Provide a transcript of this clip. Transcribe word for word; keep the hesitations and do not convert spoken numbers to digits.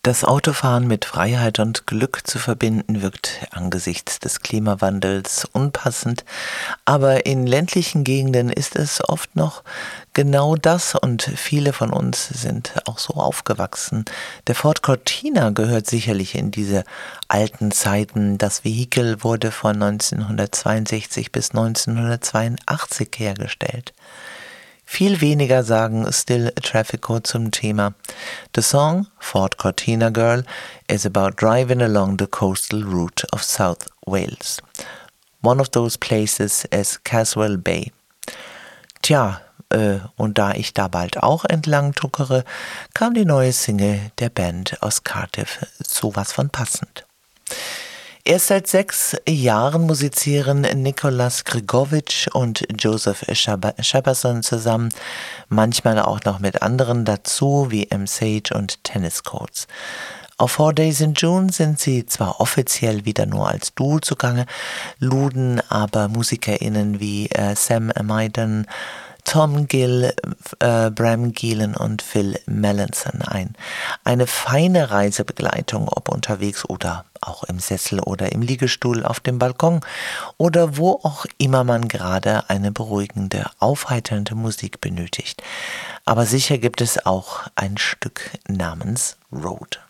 Das Autofahren mit Freiheit und Glück zu verbinden, wirkt angesichts des Klimawandels unpassend, aber in ländlichen Gegenden ist es oft noch genau das und viele von uns sind auch so aufgewachsen. Der Ford Cortina gehört sicherlich in diese alten Zeiten. Das Vehikel wurde von neunzehnhundertzweiundsechzig bis neunzehnhundertzweiundachtzig hergestellt. Viel weniger sagen Still Traffico zum Thema. The song, Ford Cortina Girl, is about driving along the coastal route of South Wales. One of those places is Caswell Bay. Tja, äh, und da ich da bald auch entlang tuckere, kam die neue Single der Band aus Cardiff sowas von passend. Erst seit sechs Jahren musizieren Nicholas Grigovic und Joseph Shepperson zusammen, manchmal auch noch mit anderen dazu, wie M. Sage und Tennis Coats. Auf Four Days in June sind sie zwar offiziell wieder nur als Duo zugange, luden aber MusikerInnen wie äh, Sam Maiden, Tom Gill, äh, Bram Gielen und Phil Melanson ein. Eine feine Reisebegleitung, ob unterwegs oder auch im Sessel oder im Liegestuhl auf dem Balkon oder wo auch immer man gerade eine beruhigende, aufheiternde Musik benötigt. Aber sicher gibt es auch ein Stück namens Road.